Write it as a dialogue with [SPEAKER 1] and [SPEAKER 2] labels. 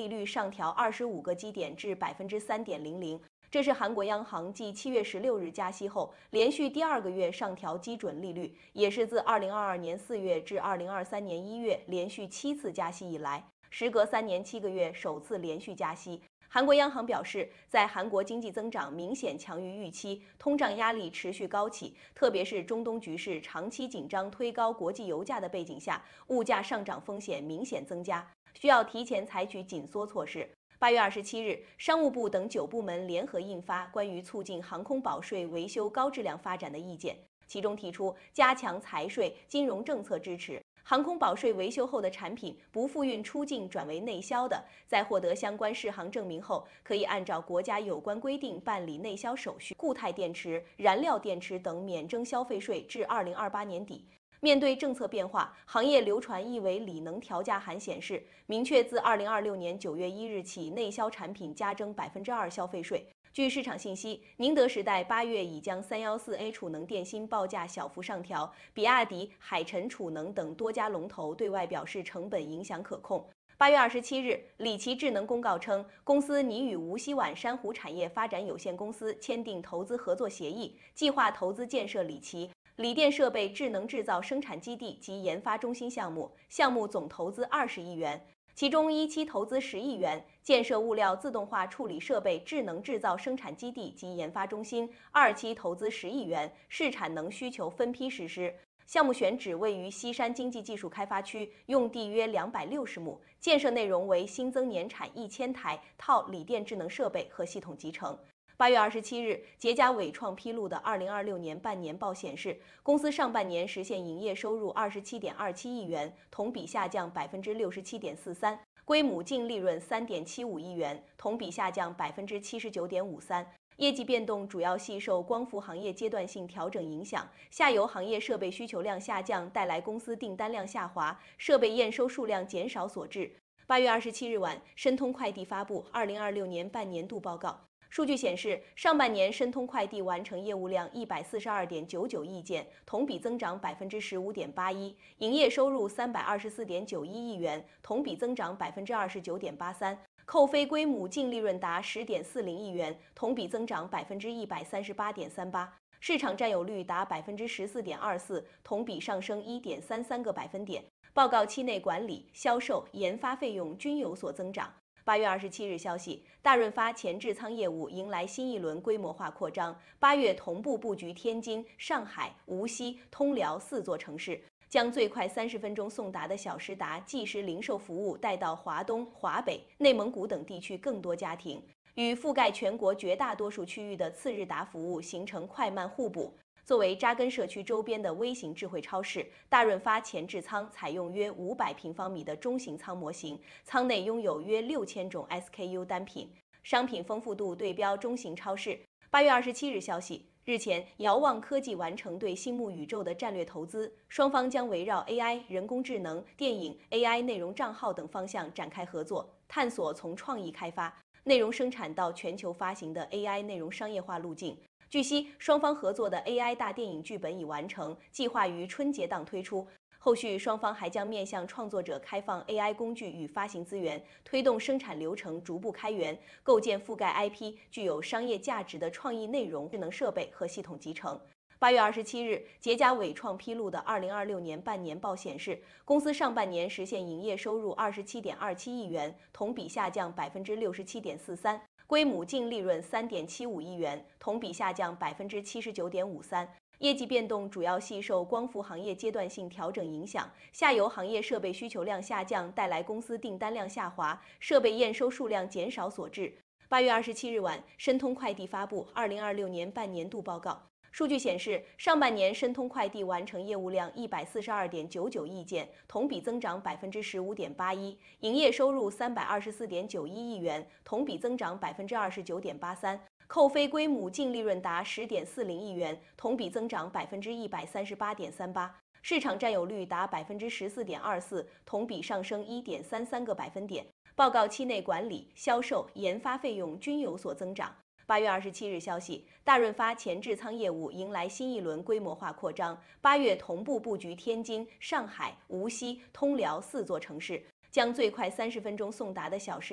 [SPEAKER 1] 利率上调25个基点至3.00%，这是韩国央行继7月16日加息后，连续第2个月上调基准利率，也是自2022年4月至2023年1月连续7次加息以来，时隔3年7个月首次连续加息。韩国央行表示，在韩国经济增长明显强于预期，通胀压力持续高企，特别是中东局势长期紧张推高国际油价的背景下，物价上涨风险明显增加，需要提前采取紧缩措施。8月27日，商务部等9部门联合印发关于促进航空保税维修高质量发展的意见，其中提出加强财税、金融政策支持。航空保税维修后的产品不复运出境转为内销的，在获得相关适航证明后，可以按照国家有关规定办理内销手续。固态电池、燃料电池等免征消费税至2028年底。面对政策变化，行业流传一为锂能调价函显示，明确自2026年9月1日起，内销产品加征2%消费税。据市场信息，宁德时代8月已将314A 储能电芯报价小幅上调，比亚迪、海辰储能等多家龙头对外表示成本影响可控。8月27日，理奇智能公告称，公司拟与无锡皖珊瑚产业发展有限公司签订投资合作协议，计划投资建设理奇锂电设备智能制造生产基地及研发中心项目，项目总投资20亿元。其中1期投资10亿元，建设物料自动化处理设备智能制造生产基地及研发中心；2期投资10亿元，视产能需求分批实施。项目选址位于西山经济技术开发区，用地约260亩，建设内容为新增年产1000台套锂电智能设备和系统集成。8月27日，捷佳伟创披露的2026年半年报显示，公司上半年实现营业收入27.27亿元，同比下降67.43%，归母净利润3.75亿元，同比下降79.53%。业绩变动主要系受光伏行业阶段性调整影响，下游行业设备需求量下降带来公司订单量下滑，设备验收数量减少所致。8月27日晚，申通快递发布2026年半年度报告。数据显示，上半年申通快递完成业务量142.99亿件，同比增长15.81%，营业收入324.91亿元，同比增长29.83%，扣非归母净利润达10.40亿元，同比增长138.38%，市场占有率达14.24%，同比上升1.33个百分点。报告期内管理、销售、研发费用均有所增长。8月27日消息，大润发前置仓业务迎来新一轮规模化扩张，8月同步布局天津、上海、无锡、通辽4座城市，将最快30分钟送达的小时达即时零售服务带到华东、华北、内蒙古等地区更多家庭，与覆盖全国绝大多数区域的次日达服务形成快慢互补。作为扎根社区周边的微型智慧超市，大润发前置仓采用约500平方米的中型仓模型，仓内拥有约6000种 SKU 单品，商品丰富度对标中型超市。8月27日消息，日前，遥望科技完成对星目宇宙的战略投资，双方将围绕 AI、人工智能、电影、AI 内容账号等方向展开合作，探索从创意开发、内容生产到全球发行的 AI 内容商业化路径。据悉，双方合作的 AI 大电影剧本已完成，计划于春节档推出。后续双方还将面向创作者开放 AI 工具与发行资源，推动生产流程逐步开源，构建覆盖 IP、具有商业价值的创意内容、智能设备和系统集成。8月27日，捷佳伟创披露的2026年半年报显示，公司上半年实现营业收入27.27亿元，同比下降67.43%。归母净利润3.75亿元，同比下降79.53%。业绩变动主要系受光伏行业阶段性调整影响，下游行业设备需求量下降带来公司订单量下滑，设备验收数量减少所致。8月27日晚，申通快递发布2026年半年度报告。数据显示，上半年申通快递完成业务量142.99亿件，同比增长15.81%，营业收入324.91亿元，同比增长29.83%，扣非归母净利润达10.40亿元，同比增长138.38%，市场占有率达14.24%，同比上升1.33个百分点。报告期内管理、销售、研发费用均有所增长。8月27日消息，大润发前置仓业务迎来新一轮规模化扩张，8月同步布局天津、上海、无锡、通辽4座城市，将最快30分钟送达的小时